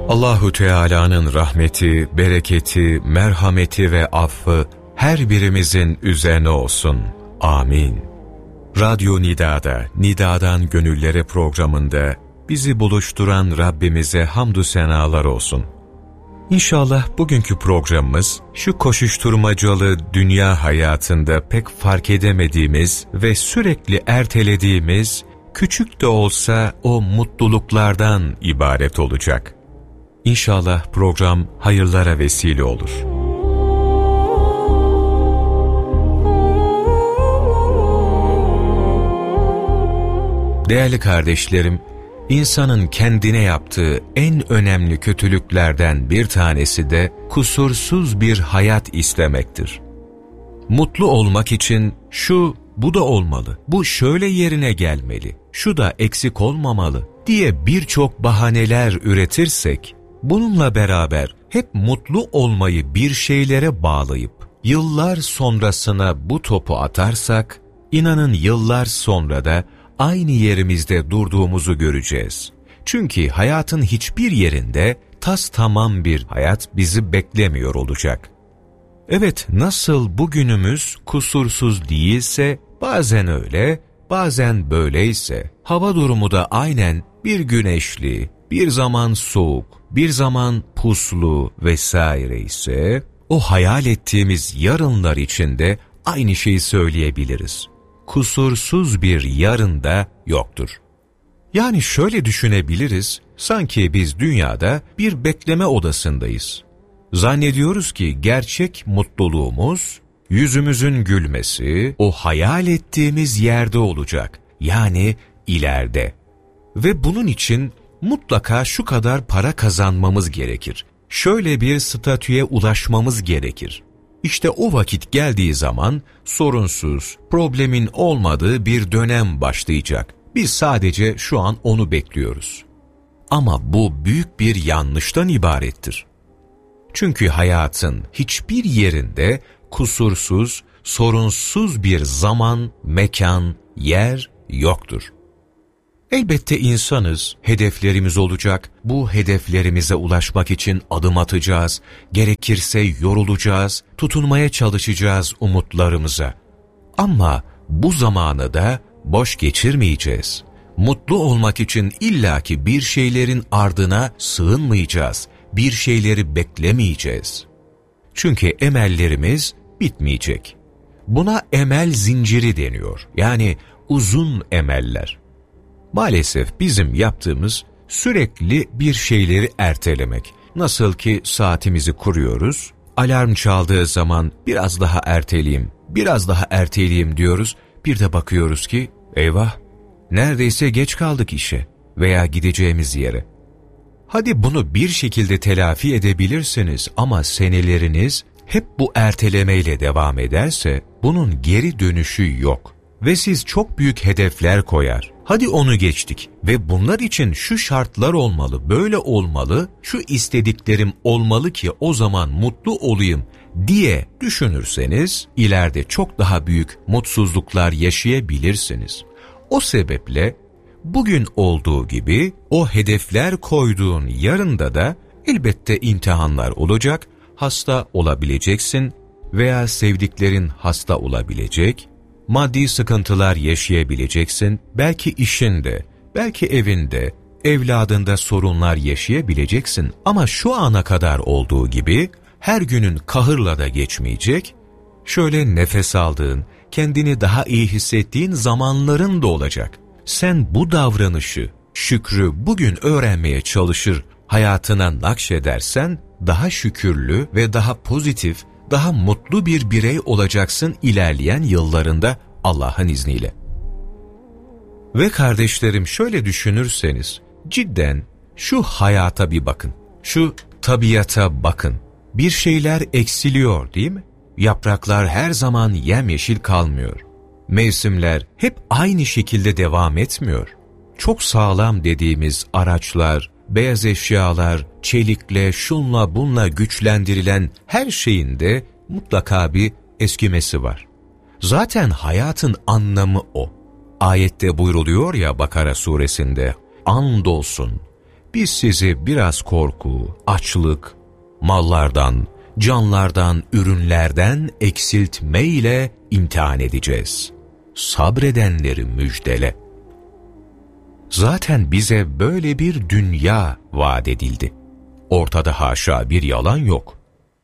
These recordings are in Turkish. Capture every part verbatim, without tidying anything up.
Allahu Teala'nın rahmeti, bereketi, merhameti ve affı her birimizin üzerine olsun. Amin. Radyo Nida'da, Nida'dan Gönüllere programında bizi buluşturan Rabbimize hamdü senalar olsun. İnşallah bugünkü programımız şu koşuşturmacalı dünya hayatında pek fark edemediğimiz ve sürekli ertelediğimiz küçük de olsa o mutluluklardan ibaret olacak. İnşallah program hayırlara vesile olur. Değerli kardeşlerim, insanın kendine yaptığı en önemli kötülüklerden bir tanesi de kusursuz bir hayat istemektir. Mutlu olmak için şu, bu da olmalı, bu şöyle yerine gelmeli, şu da eksik olmamalı diye birçok bahaneler üretirsek, bununla beraber hep mutlu olmayı bir şeylere bağlayıp yıllar sonrasına bu topu atarsak, inanın yıllar sonra da aynı yerimizde durduğumuzu göreceğiz. Çünkü hayatın hiçbir yerinde tastamam bir hayat bizi beklemiyor olacak. Evet, nasıl bugünümüz kusursuz değilse, bazen öyle, bazen böyleyse, hava durumu da aynen bir güneşli, bir zaman soğuk, bir zaman puslu vesaire ise, o hayal ettiğimiz yarınlar içinde aynı şeyi söyleyebiliriz. Kusursuz bir yarın da yoktur. Yani şöyle düşünebiliriz, sanki biz dünyada bir bekleme odasındayız. Zannediyoruz ki gerçek mutluluğumuz, yüzümüzün gülmesi, o hayal ettiğimiz yerde olacak, yani ileride. Ve bunun için mutlaka şu kadar para kazanmamız gerekir. Şöyle bir statüye ulaşmamız gerekir. İşte o vakit geldiği zaman sorunsuz, problemin olmadığı bir dönem başlayacak. Biz sadece şu an onu bekliyoruz. Ama bu büyük bir yanlıştan ibarettir. Çünkü hayatın hiçbir yerinde kusursuz, sorunsuz bir zaman, mekan, yer yoktur. Elbette insanız, hedeflerimiz olacak, bu hedeflerimize ulaşmak için adım atacağız, gerekirse yorulacağız, tutunmaya çalışacağız umutlarımıza. Ama bu zamanı da boş geçirmeyeceğiz. Mutlu olmak için illaki bir şeylerin ardına sığınmayacağız, bir şeyleri beklemeyeceğiz. Çünkü emellerimiz bitmeyecek. Buna emel zinciri deniyor, yani uzun emeller. Maalesef bizim yaptığımız sürekli bir şeyleri ertelemek. Nasıl ki saatimizi kuruyoruz, alarm çaldığı zaman biraz daha erteleyeyim, biraz daha erteleyeyim diyoruz. Bir de bakıyoruz ki eyvah, neredeyse geç kaldık işe veya gideceğimiz yere. Hadi bunu bir şekilde telafi edebilirsiniz ama seneleriniz hep bu ertelemeyle devam ederse bunun geri dönüşü yok. Ve siz çok büyük hedefler koyar. Hadi onu geçtik ve bunlar için şu şartlar olmalı, böyle olmalı, şu istediklerim olmalı ki o zaman mutlu olayım diye düşünürseniz ileride çok daha büyük mutsuzluklar yaşayabilirsiniz. O sebeple bugün olduğu gibi o hedefler koyduğun yarında da elbette imtihanlar olacak, hasta olabileceksin veya sevdiklerin hasta olabilecek, maddi sıkıntılar yaşayabileceksin, belki işinde, belki evinde, evladında sorunlar yaşayabileceksin ama şu ana kadar olduğu gibi her günün kahırla da geçmeyecek, şöyle nefes aldığın, kendini daha iyi hissettiğin zamanların da olacak. Sen bu davranışı, şükrü bugün öğrenmeye çalışır, hayatına nakşedersen daha şükürlü ve daha pozitif, daha mutlu bir birey olacaksın ilerleyen yıllarında Allah'ın izniyle. Ve kardeşlerim şöyle düşünürseniz, cidden şu hayata bir bakın, şu tabiata bakın. Bir şeyler eksiliyor değil mi? Yapraklar her zaman yemyeşil kalmıyor. Mevsimler hep aynı şekilde devam etmiyor. Çok sağlam dediğimiz araçlar, beyaz eşyalar, çelikle, şunla bunla güçlendirilen her şeyin de mutlaka bir eskimesi var. Zaten hayatın anlamı o. Ayette buyruluyor ya Bakara suresinde, andolsun biz sizi biraz korku, açlık, mallardan, canlardan, ürünlerden eksiltme ile imtihan edeceğiz. Sabredenleri müjdele. Zaten bize böyle bir dünya vaat edildi. Ortada haşa bir yalan yok.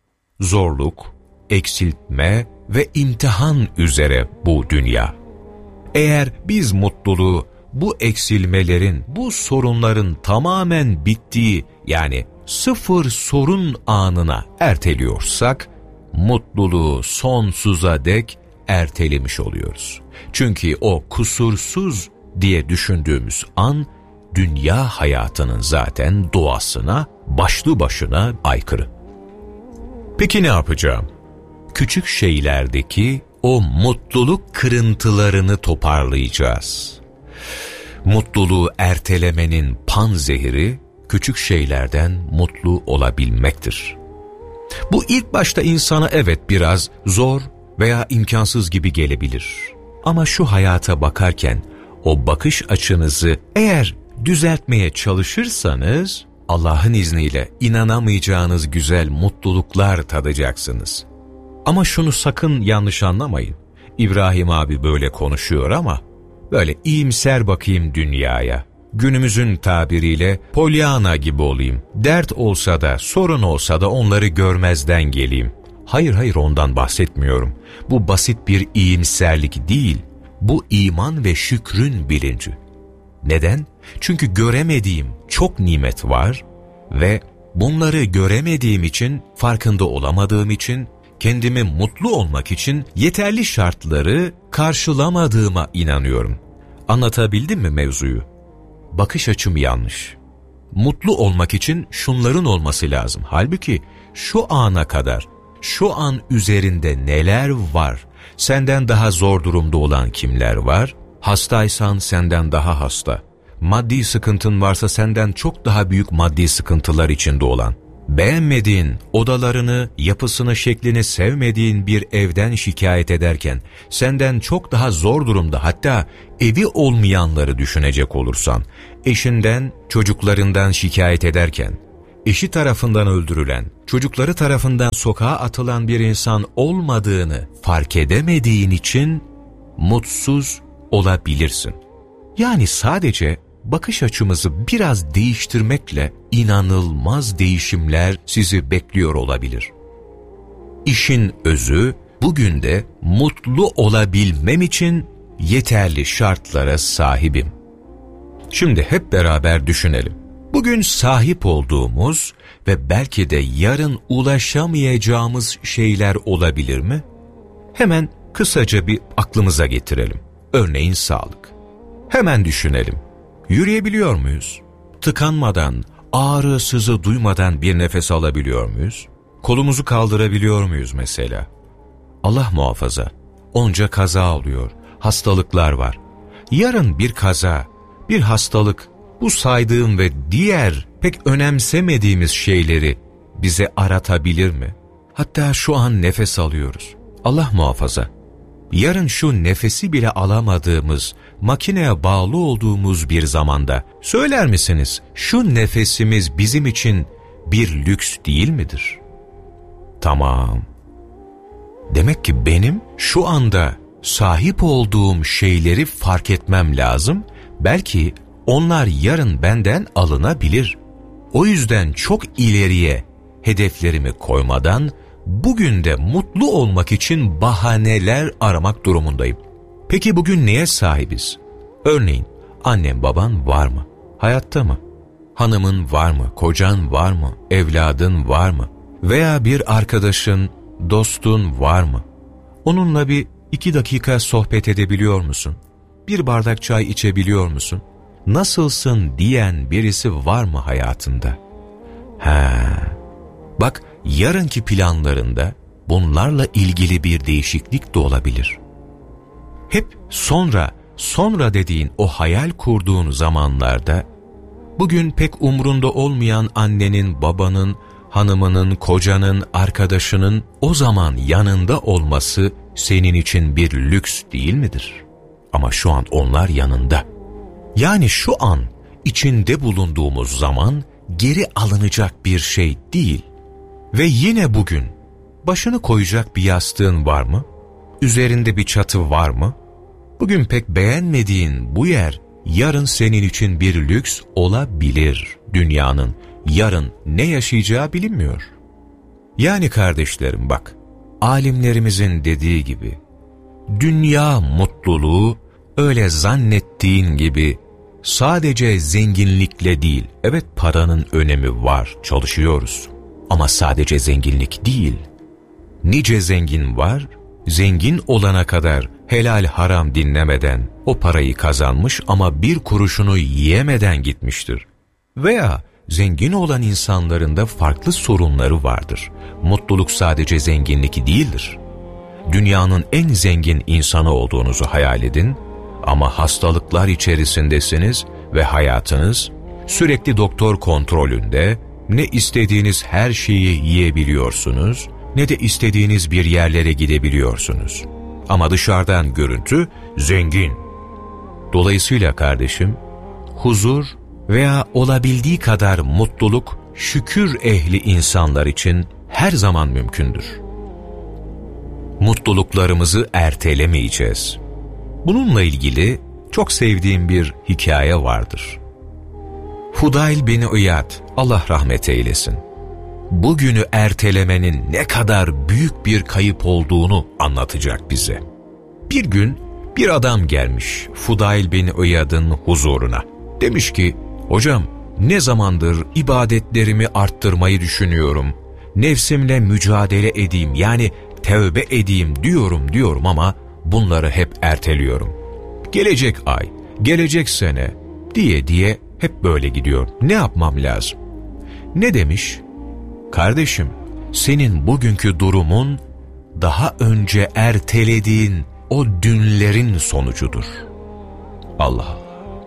Zorluk, eksiltme ve imtihan üzere bu dünya. Eğer biz mutluluğu bu eksilmelerin, bu sorunların tamamen bittiği, yani sıfır sorun anına erteliyorsak, mutluluğu sonsuza dek ertelemiş oluyoruz. Çünkü o kusursuz diye düşündüğümüz an, dünya hayatının zaten doğasına başlı başına aykırı. Peki ne yapacağım? Küçük şeylerdeki o mutluluk kırıntılarını toparlayacağız. Mutluluğu ertelemenin panzehiri, küçük şeylerden mutlu olabilmektir. Bu ilk başta insana evet biraz zor veya imkansız gibi gelebilir. Ama şu hayata bakarken o bakış açınızı eğer düzeltmeye çalışırsanız, Allah'ın izniyle inanamayacağınız güzel mutluluklar tadacaksınız. Ama şunu sakın yanlış anlamayın. İbrahim abi böyle konuşuyor ama böyle iyimser bakayım dünyaya. Günümüzün tabiriyle Pollyanna gibi olayım. Dert olsa da, sorun olsa da onları görmezden geleyim. Hayır hayır, ondan bahsetmiyorum. Bu basit bir iyimserlik değil. Bu iman ve şükrün bilinci. Neden? Çünkü göremediğim çok nimet var ve bunları göremediğim için, farkında olamadığım için, kendimi mutlu olmak için yeterli şartları karşılamadığıma inanıyorum. Anlatabildim mi mevzuyu? Bakış açım yanlış. Mutlu olmak için şunların olması lazım. Halbuki şu ana kadar, şu an üzerinde neler var? Senden daha zor durumda olan kimler var? Hastaysan senden daha hasta. Maddi sıkıntın varsa senden çok daha büyük maddi sıkıntılar içinde olan. Beğenmediğin, odalarını, yapısını, şeklini sevmediğin bir evden şikayet ederken, senden çok daha zor durumda, hatta evi olmayanları düşünecek olursan, eşinden, çocuklarından şikayet ederken, eşi tarafından öldürülen, çocukları tarafından sokağa atılan bir insan olmadığını fark edemediğin için mutsuz olabilirsin. Yani sadece bakış açımızı biraz değiştirmekle inanılmaz değişimler sizi bekliyor olabilir. İşin özü, bugün de mutlu olabilmem için yeterli şartlara sahibim. Şimdi hep beraber düşünelim. Bugün sahip olduğumuz ve belki de yarın ulaşamayacağımız şeyler olabilir mi? Hemen kısaca bir aklımıza getirelim. Örneğin sağlık. Hemen düşünelim. Yürüyebiliyor muyuz? Tıkanmadan, ağrı sızı duymadan bir nefes alabiliyor muyuz? Kolumuzu kaldırabiliyor muyuz mesela? Allah muhafaza, onca kaza oluyor, hastalıklar var. Yarın bir kaza, bir hastalık, bu saydığım ve diğer pek önemsemediğimiz şeyleri bize aratabilir mi? Hatta şu an nefes alıyoruz. Allah muhafaza. Yarın şu nefesi bile alamadığımız, makineye bağlı olduğumuz bir zamanda söyler misiniz, şu nefesimiz bizim için bir lüks değil midir? Tamam. Demek ki benim şu anda sahip olduğum şeyleri fark etmem lazım. Belki onlar yarın benden alınabilir. O yüzden çok ileriye hedeflerimi koymadan bugün de mutlu olmak için bahaneler aramak durumundayım. Peki bugün neye sahibiz? Örneğin annem baban var mı? Hayatta mı? Hanımın var mı? Kocan var mı? Evladın var mı? Veya bir arkadaşın, dostun var mı? Onunla bir iki dakika sohbet edebiliyor musun? Bir bardak çay içebiliyor musun? Nasılsın diyen birisi var mı hayatında? He. Bak, yarınki planlarında bunlarla ilgili bir değişiklik de olabilir. Hep sonra, sonra dediğin o hayal kurduğun zamanlarda, bugün pek umrunda olmayan annenin, babanın, hanımının, kocanın, arkadaşının o zaman yanında olması senin için bir lüks değil midir? Ama şu an onlar yanında. Yani şu an içinde bulunduğumuz zaman geri alınacak bir şey değil. Ve yine bugün başını koyacak bir yastığın var mı? Üzerinde bir çatı var mı? Bugün pek beğenmediğin bu yer yarın senin için bir lüks olabilir. Dünyanın yarın ne yaşayacağı bilinmiyor. Yani kardeşlerim bak, alimlerimizin dediği gibi, dünya mutluluğu öyle zannettiğin gibi sadece zenginlikle değil, evet paranın önemi var, çalışıyoruz. Ama sadece zenginlik değil. Nice zengin var, zengin olana kadar helal haram dinlemeden o parayı kazanmış ama bir kuruşunu yiyemeden gitmiştir. Veya zengin olan insanların da farklı sorunları vardır. Mutluluk sadece zenginlik değildir. Dünyanın en zengin insanı olduğunuzu hayal edin ama hastalıklar içerisindesiniz ve hayatınız sürekli doktor kontrolünde, ne istediğiniz her şeyi yiyebiliyorsunuz, ne de istediğiniz bir yerlere gidebiliyorsunuz. Ama dışarıdan görüntü zengin. Dolayısıyla kardeşim, huzur veya olabildiği kadar mutluluk şükür ehli insanlar için her zaman mümkündür. Mutluluklarımızı ertelemeyeceğiz. Bununla ilgili çok sevdiğim bir hikaye vardır. Fudayl bin İyad, Allah rahmet eylesin, bugünü ertelemenin ne kadar büyük bir kayıp olduğunu anlatacak bize. Bir gün bir adam gelmiş Fudayl bin İyad'ın huzuruna. Demiş ki, hocam ne zamandır ibadetlerimi arttırmayı düşünüyorum, nefsimle mücadele edeyim yani tevbe edeyim diyorum diyorum ama bunları hep erteliyorum. Gelecek ay, gelecek sene diye diye hep böyle gidiyor. Ne yapmam lazım? Ne demiş? Kardeşim, senin bugünkü durumun daha önce ertelediğin o dünlerin sonucudur. Allah Allah.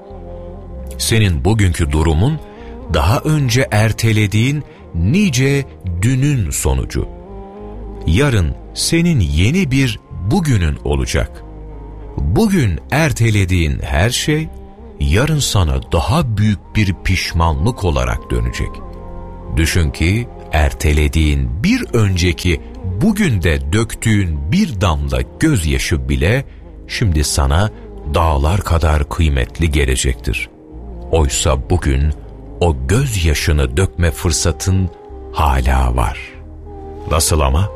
Senin bugünkü durumun daha önce ertelediğin nice dünün sonucu. Yarın senin yeni bir bugünün olacak. Bugün ertelediğin her şey yarın sana daha büyük bir pişmanlık olarak dönecek. Düşün ki ertelediğin bir önceki bugün de döktüğün bir damla gözyaşı bile şimdi sana dağlar kadar kıymetli gelecektir. Oysa bugün o gözyaşını dökme fırsatın hala var. Nasıl ama?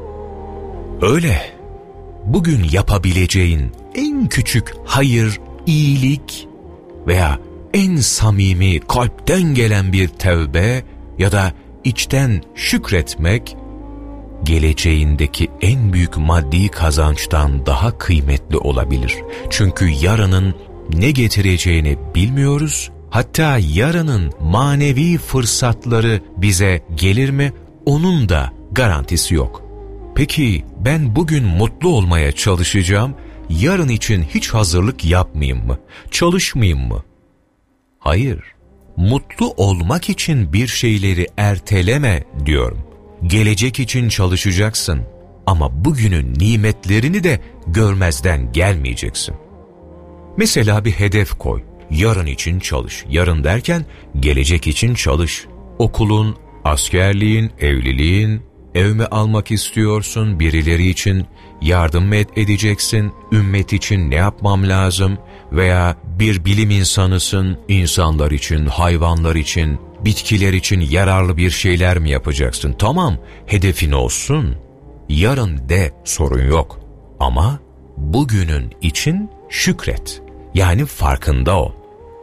Öyle. Bugün yapabileceğin en küçük hayır, iyilik veya en samimi kalpten gelen bir tevbe ya da içten şükretmek, geleceğindeki en büyük maddi kazançtan daha kıymetli olabilir. Çünkü yarının ne getireceğini bilmiyoruz. Hatta yarının manevi fırsatları bize gelir mi? Onun da garantisi yok. Peki ben bugün mutlu olmaya çalışacağım, yarın için hiç hazırlık yapmayayım mı? Çalışmayayım mı? Hayır. Mutlu olmak için bir şeyleri erteleme diyorum. Gelecek için çalışacaksın ama bugünün nimetlerini de görmezden gelmeyeceksin. Mesela bir hedef koy. Yarın için çalış. Yarın derken gelecek için çalış. Okulun, askerliğin, evliliğin, ev mi almak istiyorsun, birileri için yardım mı edeceksin, ümmet için ne yapmam lazım veya bir bilim insanısın, insanlar için, hayvanlar için, bitkiler için yararlı bir şeyler mi yapacaksın? Tamam, hedefin olsun. Yarın de, sorun yok. Ama bugünün için şükret. Yani farkında ol.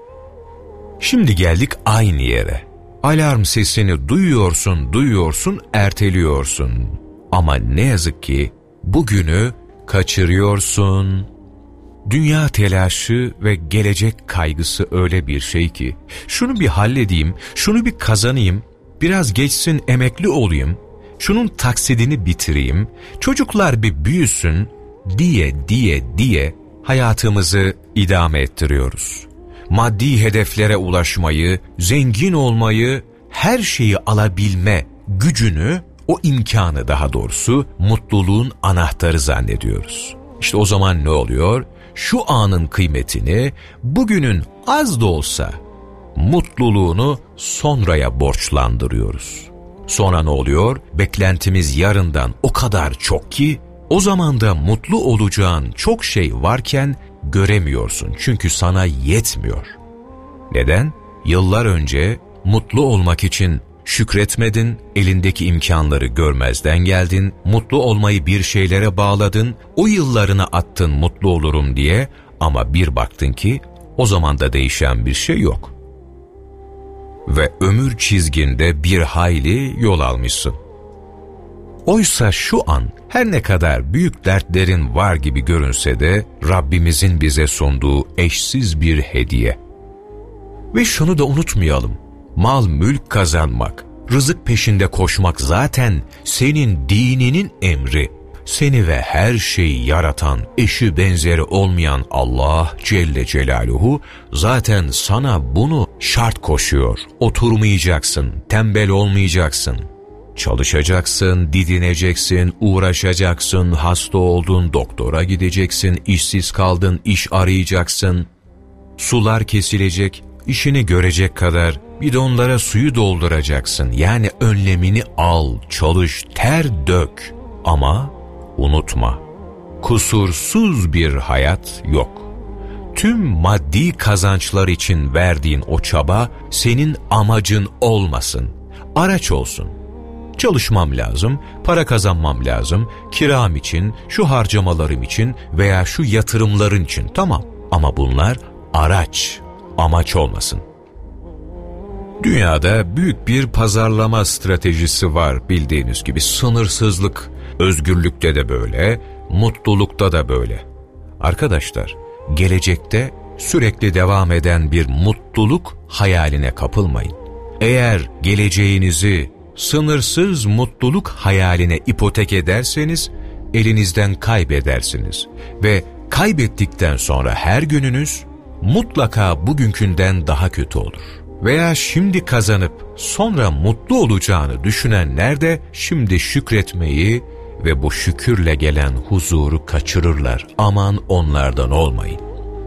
Şimdi geldik aynı yere. Alarm sesini duyuyorsun, duyuyorsun, erteliyorsun. Ama ne yazık ki bugünü kaçırıyorsun. Dünya telaşı ve gelecek kaygısı öyle bir şey ki, şunu bir halledeyim, şunu bir kazanayım, biraz geçsin emekli olayım, şunun taksidini bitireyim, çocuklar bir büyüsün diye diye diye hayatımızı idame ettiriyoruz. Maddi hedeflere ulaşmayı, zengin olmayı, her şeyi alabilme gücünü, o imkanı daha doğrusu mutluluğun anahtarı zannediyoruz. İşte o zaman ne oluyor? Şu anın kıymetini, bugünün az da olsa mutluluğunu sonraya borçlandırıyoruz. Sonra ne oluyor? Beklentimiz yarından o kadar çok ki o zaman da mutlu olacağın çok şey varken göremiyorsun. Çünkü sana yetmiyor. Neden? Yıllar önce mutlu olmak için şükretmedin, elindeki imkanları görmezden geldin, mutlu olmayı bir şeylere bağladın, o yıllarını attın mutlu olurum diye ama bir baktın ki o zaman da değişen bir şey yok. Ve ömür çizginde bir hayli yol almışsın. Oysa şu an her ne kadar büyük dertlerin var gibi görünse de Rabbimizin bize sunduğu eşsiz bir hediye. Ve şunu da unutmayalım, mal mülk kazanmak, rızık peşinde koşmak zaten senin dininin emri. Seni ve her şeyi yaratan, eşi benzeri olmayan Allah Celle Celaluhu zaten sana bunu şart koşuyor. Oturmayacaksın, tembel olmayacaksın. Çalışacaksın, didineceksin, uğraşacaksın, hasta oldun, doktora gideceksin, işsiz kaldın, iş arayacaksın. Sular kesilecek, işini görecek kadar bidonlara suyu dolduracaksın. Yani önlemini al, çalış, ter dök. Ama unutma, kusursuz bir hayat yok. Tüm maddi kazançlar için verdiğin o çaba senin amacın olmasın, araç olsun. Çalışmam lazım, para kazanmam lazım, kiram için, şu harcamalarım için veya şu yatırımların için, tamam. Ama bunlar araç, amaç olmasın. Dünyada büyük bir pazarlama stratejisi var bildiğiniz gibi. Sınırsızlık, özgürlükte de böyle, mutlulukta da böyle. Arkadaşlar, gelecekte sürekli devam eden bir mutluluk hayaline kapılmayın. Eğer geleceğinizi sınırsız mutluluk hayaline ipotek ederseniz elinizden kaybedersiniz ve kaybettikten sonra her gününüz mutlaka bugünkünden daha kötü olur. Veya şimdi kazanıp sonra mutlu olacağını düşünenler de şimdi şükretmeyi ve bu şükürle gelen huzuru kaçırırlar. Aman onlardan olmayın.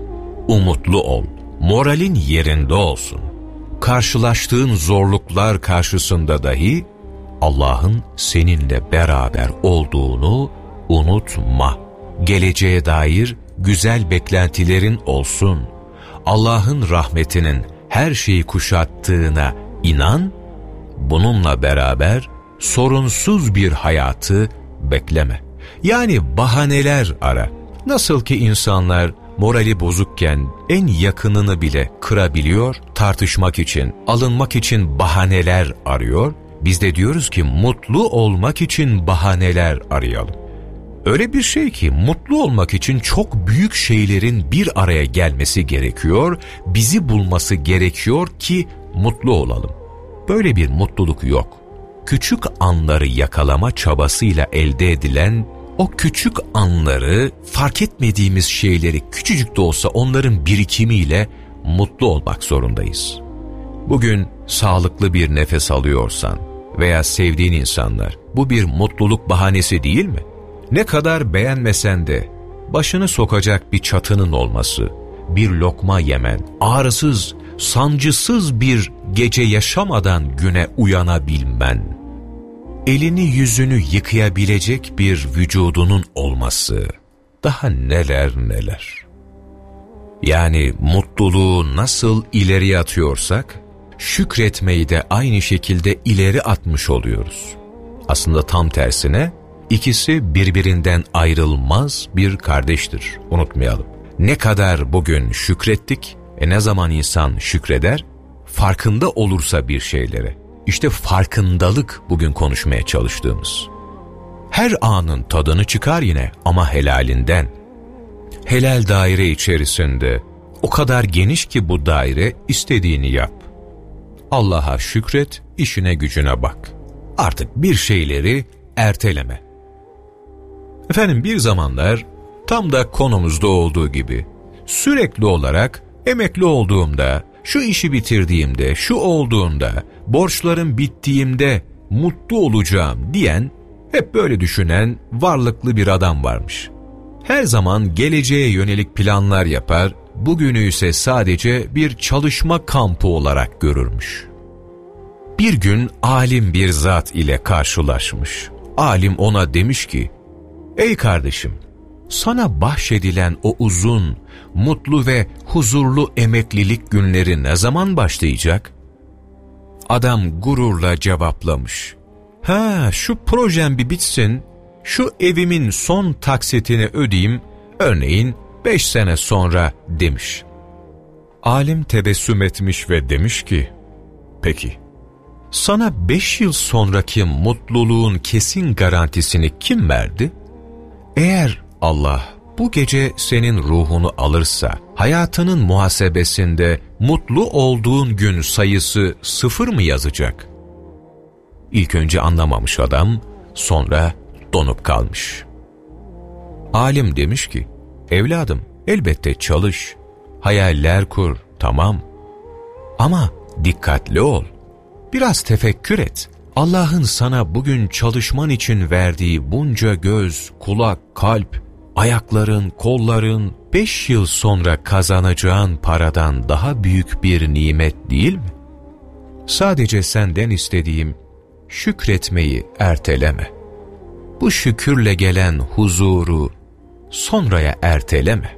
Umutlu ol, moralin yerinde olsun. Karşılaştığın zorluklar karşısında dahi Allah'ın seninle beraber olduğunu unutma. Geleceğe dair güzel beklentilerin olsun. Allah'ın rahmetinin her şeyi kuşattığına inan, bununla beraber sorunsuz bir hayatı bekleme. Yani bahaneler ara. Nasıl ki insanlar morali bozukken en yakınını bile kırabiliyor, tartışmak için, alınmak için bahaneler arıyor. Biz de diyoruz ki mutlu olmak için bahaneler arayalım. Öyle bir şey ki mutlu olmak için çok büyük şeylerin bir araya gelmesi gerekiyor, bizi bulması gerekiyor ki mutlu olalım. Böyle bir mutluluk yok. Küçük anları yakalama çabasıyla elde edilen o küçük anları, fark etmediğimiz şeyleri küçücük de olsa onların birikimiyle mutlu olmak zorundayız. Bugün sağlıklı bir nefes alıyorsan veya sevdiğin insanlar, bu bir mutluluk bahanesi değil mi? Ne kadar beğenmesen de başını sokacak bir çatının olması, bir lokma yemen, ağrısız, sancısız bir gece yaşamadan güne uyanabilmen, elini yüzünü yıkayabilecek bir vücudunun olması, daha neler neler. Yani mutluluğu nasıl ileriye atıyorsak, şükretmeyi de aynı şekilde ileri atmış oluyoruz. Aslında tam tersine, İkisi birbirinden ayrılmaz bir kardeştir. Unutmayalım. Ne kadar bugün şükrettik, e ne zaman insan şükreder? Farkında olursa bir şeylere. İşte farkındalık bugün konuşmaya çalıştığımız. Her anın tadını çıkar yine ama helalinden. Helal daire içerisinde o kadar geniş ki bu daire, istediğini yap. Allah'a şükret, işine gücüne bak. Artık bir şeyleri erteleme. Efendim bir zamanlar tam da konumuzda olduğu gibi sürekli olarak emekli olduğumda, şu işi bitirdiğimde, şu olduğunda, borçlarım bittiğimde mutlu olacağım diyen, hep böyle düşünen varlıklı bir adam varmış. Her zaman geleceğe yönelik planlar yapar, bugünü ise sadece bir çalışma kampı olarak görürmüş. Bir gün alim bir zat ile karşılaşmış. Alim ona demiş ki, ''Ey kardeşim, sana bahşedilen o uzun, mutlu ve huzurlu emeklilik günleri ne zaman başlayacak?'' Adam gururla cevaplamış. ''Ha, şu projem bir bitsin, şu evimin son taksitini ödeyeyim, örneğin beş sene sonra.'' demiş. Alim tebessüm etmiş ve demiş ki, ''Peki, sana beş yıl sonraki mutluluğun kesin garantisini kim verdi? Eğer Allah bu gece senin ruhunu alırsa, hayatının muhasebesinde mutlu olduğun gün sayısı sıfır mı yazacak?'' İlk önce anlamamış adam, sonra donup kalmış. Alim demiş ki, ''Evladım, elbette çalış, hayaller kur, tamam. Ama dikkatli ol, biraz tefekkür et. Allah'ın sana bugün çalışman için verdiği bunca göz, kulak, kalp, ayakların, kolların beş yıl sonra kazanacağın paradan daha büyük bir nimet değil mi? Sadece senden istediğim şükretmeyi erteleme. Bu şükürle gelen huzuru sonraya erteleme.''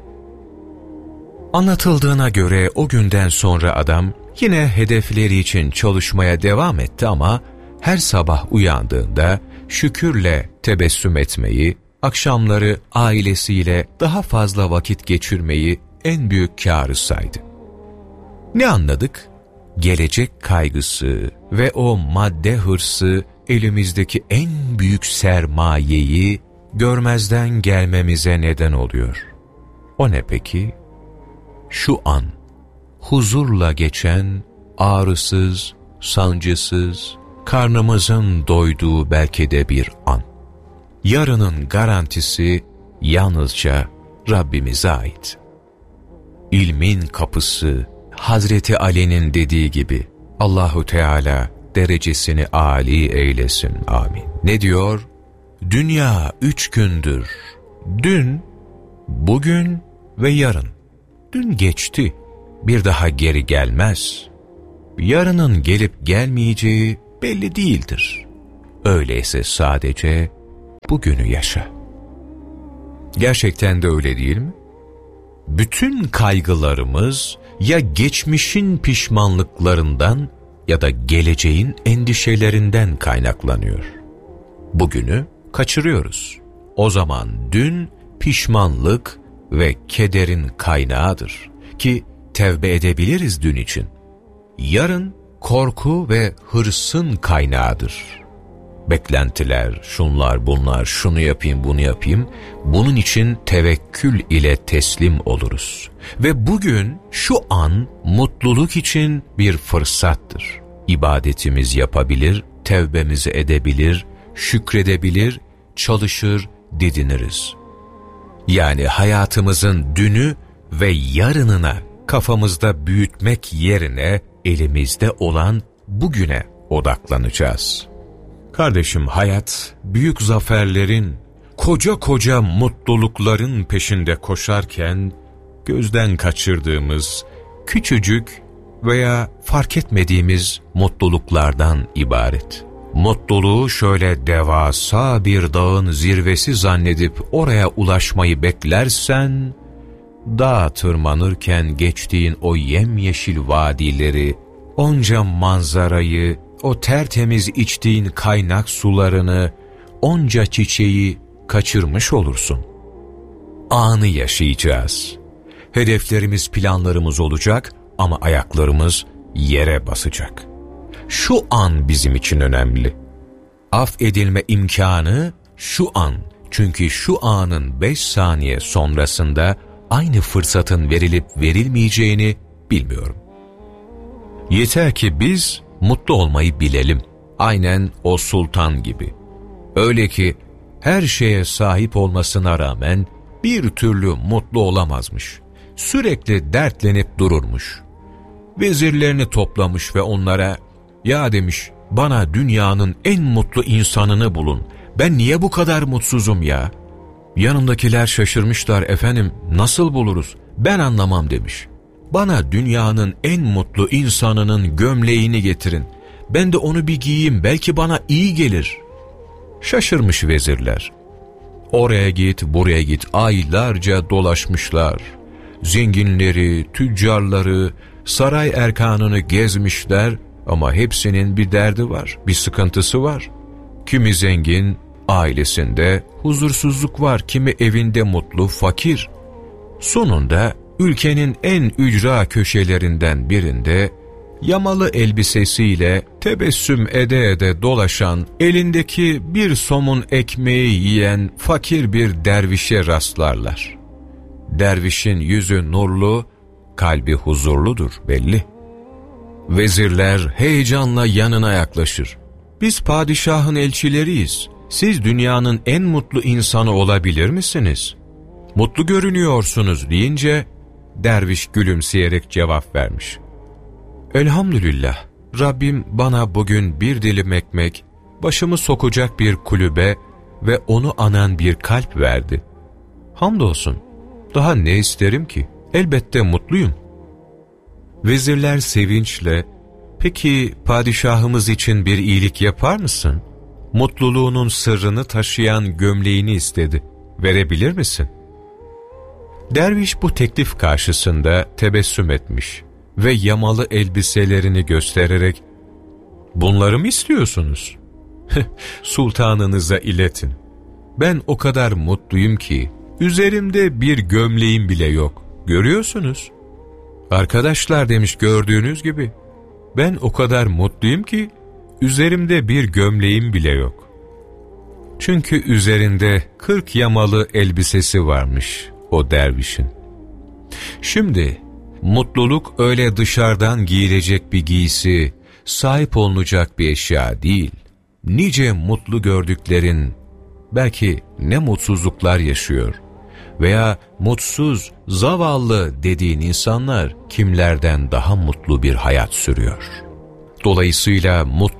Anlatıldığına göre o günden sonra adam yine hedefleri için çalışmaya devam etti ama her sabah uyandığında şükürle tebessüm etmeyi, akşamları ailesiyle daha fazla vakit geçirmeyi en büyük kârı saydı. Ne anladık? Gelecek kaygısı ve o madde hırsı elimizdeki en büyük sermayeyi görmezden gelmemize neden oluyor. O ne peki? Şu an, huzurla geçen, ağrısız, sancısız, karnımızın doyduğu belki de bir an. Yarının garantisi yalnızca Rabbimize ait. İlmin kapısı, Hazreti Ali'nin dediği gibi, Allahu Teala derecesini âli eylesin, amin. Ne diyor? Dünya üç gündür, dün, bugün ve yarın. Dün geçti, bir daha geri gelmez. Yarının gelip gelmeyeceği belli değildir. Öyleyse sadece bugünü yaşa. Gerçekten de öyle değil mi? Bütün kaygılarımız ya geçmişin pişmanlıklarından ya da geleceğin endişelerinden kaynaklanıyor. Bugünü kaçırıyoruz. O zaman dün pişmanlık ve kederin kaynağıdır ki tevbe edebiliriz dün için. Yarın korku ve hırsın kaynağıdır. Beklentiler, şunlar bunlar, şunu yapayım bunu yapayım, bunun için tevekkül ile teslim oluruz. Ve bugün şu an mutluluk için bir fırsattır. İbadetimizi yapabilir, tevbemizi edebilir, şükredebilir, çalışır, didiniriz. Yani hayatımızın dünü ve yarınına kafamızda büyütmek yerine elimizde olan bugüne odaklanacağız. Kardeşim, hayat büyük zaferlerin, koca koca mutlulukların peşinde koşarken gözden kaçırdığımız küçücük veya fark etmediğimiz mutluluklardan ibaret. Mutluluğu şöyle devasa bir dağın zirvesi zannedip oraya ulaşmayı beklersen, dağa tırmanırken geçtiğin o yemyeşil vadileri, onca manzarayı, o tertemiz içtiğin kaynak sularını, onca çiçeği kaçırmış olursun. Anı yaşayacağız. Hedeflerimiz, planlarımız olacak ama ayaklarımız yere basacak. Şu an bizim için önemli. Affedilme imkanı şu an. Çünkü şu anın beş saniye sonrasında aynı fırsatın verilip verilmeyeceğini bilmiyorum. Yeter ki biz mutlu olmayı bilelim. Aynen o sultan gibi. Öyle ki her şeye sahip olmasına rağmen bir türlü mutlu olamazmış. Sürekli dertlenip dururmuş. Vezirlerini toplamış ve onlara, "Ya," demiş, "bana dünyanın en mutlu insanını bulun. Ben niye bu kadar mutsuzum ya?" Yanındakiler şaşırmışlar, "Efendim, nasıl buluruz? Ben anlamam demiş. Bana dünyanın en mutlu insanının gömleğini getirin. Ben de onu bir giyeyim, belki bana iyi gelir. Şaşırmış vezirler. Oraya git, buraya git, aylarca dolaşmışlar. Zenginleri, tüccarları, saray erkanını gezmişler ama hepsinin bir derdi var, bir sıkıntısı var. Kimi zengin, ailesinde huzursuzluk var, kimi evinde mutlu, fakir. Sonunda ülkenin en ücra köşelerinden birinde yamalı elbisesiyle tebessüm ede ede dolaşan, elindeki bir somun ekmeği yiyen fakir bir dervişe rastlarlar. Dervişin yüzü nurlu, kalbi huzurludur belli. Vezirler heyecanla yanına yaklaşır. Biz padişahın elçileriyiz. Siz dünyanın en mutlu insanı olabilir misiniz? Mutlu görünüyorsunuz deyince derviş gülümseyerek cevap vermiş. Elhamdülillah, Rabbim bana bugün bir dilim ekmek, başımı sokacak bir kulübe ve onu anan bir kalp verdi. Hamdolsun, daha ne isterim ki? Elbette mutluyum. Vezirler sevinçle, peki padişahımız için bir iyilik yapar mısın? Mutluluğunun sırrını taşıyan gömleğini istedi. Verebilir misin? Derviş bu teklif karşısında tebessüm etmiş ve yamalı elbiselerini göstererek, bunları mı istiyorsunuz? Sultanınıza iletin. Ben o kadar mutluyum ki, üzerimde bir gömleğim bile yok. Görüyorsunuz. Arkadaşlar demiş, gördüğünüz gibi. Ben o kadar mutluyum ki, üzerimde bir gömleğim bile yok. Çünkü üzerinde kırk yamalı elbisesi varmış o dervişin. Şimdi, mutluluk öyle dışarıdan giyilecek bir giysi, sahip olunacak bir eşya değil. Nice mutlu gördüklerin, belki ne mutsuzluklar yaşıyor veya mutsuz, zavallı dediğin insanlar kimlerden daha mutlu bir hayat sürüyor. Dolayısıyla mutlu